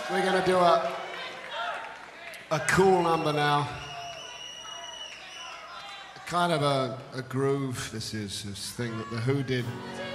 We're going to do a cool number now. Kind of a groove. This is this thing that The Who did